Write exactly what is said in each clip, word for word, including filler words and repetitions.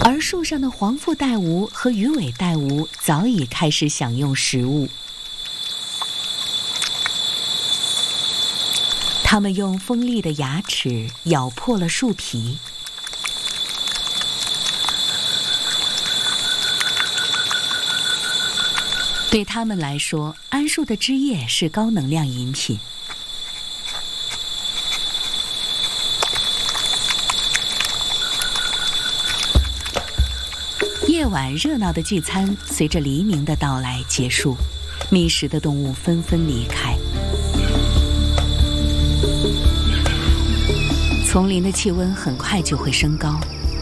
而树上的黄腹带蜈和鱼尾带蜈早已开始享用食物。它们用锋利的牙齿咬破了树皮。对它们来说，桉树的汁液是高能量饮品。夜晚热闹的聚餐随着黎明的到来结束，觅食的动物纷纷离开。丛林的气温很快就会升高。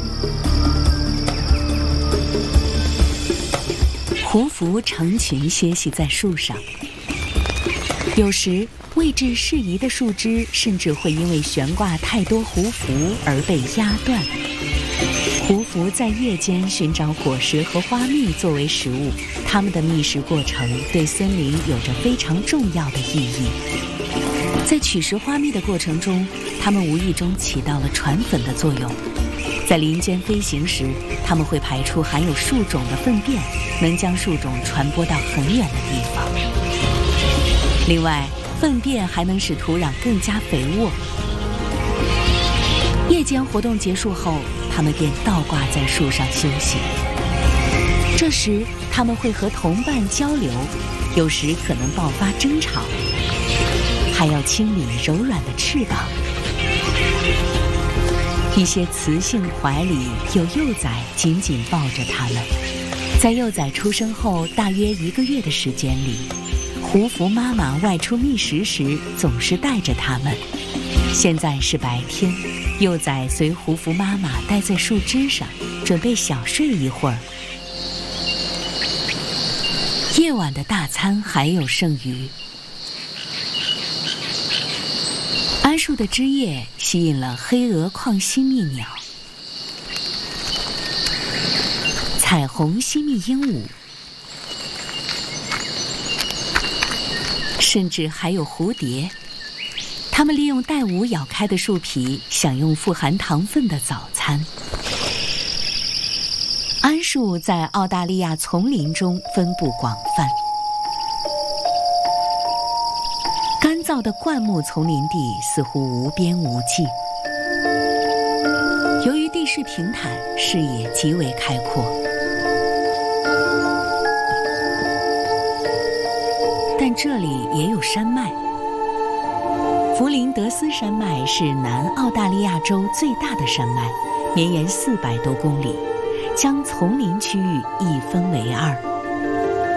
胡蝠成群歇息在树上，有时位置适宜的树枝甚至会因为悬挂太多胡蝠而被压断。胡蝠在夜间寻找果实和花蜜作为食物，它们的觅食过程对森林有着非常重要的意义。在取食花蜜的过程中，它们无意中起到了传粉的作用。在林间飞行时，它们会排出含有树种的粪便，能将树种传播到很远的地方。另外，粪便还能使土壤更加肥沃。夜间活动结束后，它们便倒挂在树上休息。这时，它们会和同伴交流，有时可能爆发争吵，还要清理柔软的翅膀。一些雌性怀里有幼崽紧紧抱着它们。在幼崽出生后大约一个月的时间里，胡蝠妈妈外出觅食时总是带着它们。现在是白天，幼崽随胡蝠妈妈待在树枝上，准备小睡一会儿。夜晚的大餐还有剩余。桉树的枝叶吸引了黑鹅矿吸蜜鸟、彩虹吸蜜鹦鹉，甚至还有蝴蝶。它们利用带蜈咬开的树皮，享用富含糖分的早餐。桉树在澳大利亚丛林中分布广泛。干燥的灌木丛林地似乎无边无际。由于地势平坦，视野极为开阔。但这里也有山脉。弗林德斯山脉是南澳大利亚州最大的山脉，绵延四百多公里，将丛林区域一分为二。